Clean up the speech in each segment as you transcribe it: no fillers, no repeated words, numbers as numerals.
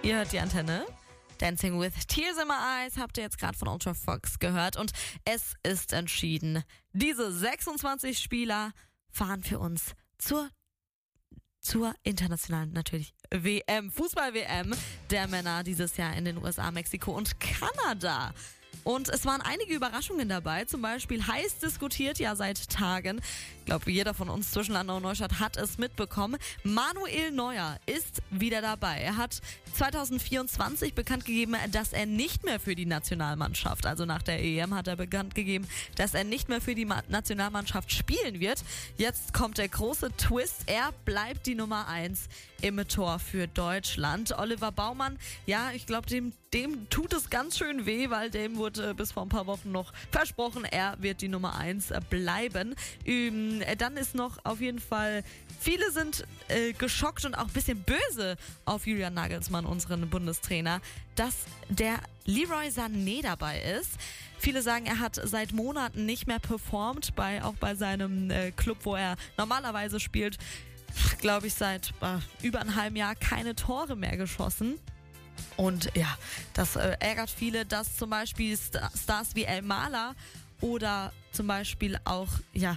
Ihr hört die Antenne. Dancing with Tears in My Eyes habt ihr jetzt gerade von Ultra Fox gehört und es ist entschieden. Diese 26 Spieler fahren für uns zur internationalen natürlich WM, Fußball-WM der Männer dieses Jahr in den USA, Mexiko und Kanada. Und es waren einige Überraschungen dabei, zum Beispiel heiß diskutiert ja seit Tagen. Ich glaube, jeder von uns zwischen Landau und Neustadt hat es mitbekommen. Manuel Neuer ist wieder dabei. Er hat 2024 bekannt gegeben, dass er nicht mehr für die Nationalmannschaft, also nach der EM hat er bekannt gegeben, dass er nicht mehr für die Nationalmannschaft spielen wird. Jetzt kommt der große Twist. Er bleibt die Nummer 1 im Tor für Deutschland. Oliver Baumann, ja, ich glaube, dem tut es ganz schön weh, weil dem wurde bis vor ein paar Wochen noch versprochen, er wird die Nummer 1 bleiben. Dann ist noch auf jeden Fall, viele sind geschockt und auch ein bisschen böse auf Julian Nagelsmann, unseren Bundestrainer, dass der Leroy Sané dabei ist. Viele sagen, er hat seit Monaten nicht mehr performt, auch bei seinem Club, wo er normalerweise spielt, glaube ich, seit über einem halben Jahr keine Tore mehr geschossen. Und ja, das ärgert viele, dass zum Beispiel Stars wie El Mala oder zum Beispiel auch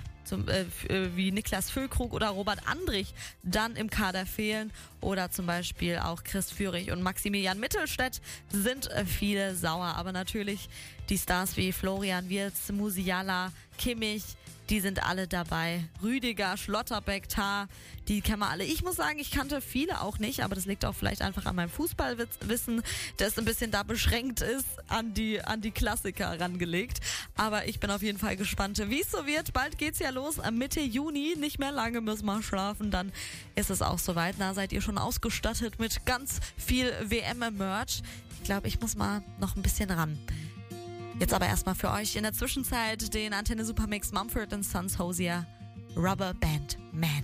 wie Niklas Füllkrug oder Robert Andrich dann im Kader fehlen oder zum Beispiel auch Chris Führig und Maximilian Mittelstädt sind viele sauer. Aber natürlich die Stars wie Florian Wirtz, Musiala, Kimmich, die sind alle dabei. Rüdiger, Schlotterbeck, Tah, die kennen wir alle. Ich muss sagen, ich kannte viele auch nicht, aber das liegt auch vielleicht einfach an meinem Fußballwissen, das ein bisschen da beschränkt ist, an die Klassiker rangelegt. Aber ich bin auf jeden Fall gespannt, wie es so wird. Bald geht's ja los, Mitte Juni. Nicht mehr lange müssen wir schlafen, dann ist es auch soweit. Na, seid ihr schon ausgestattet mit ganz viel WM-Merch? Ich glaube, ich muss mal noch ein bisschen ran. Jetzt aber erstmal für euch in der Zwischenzeit den Antenne Supermix Mumford & Sons Hosier Rubber Band Man.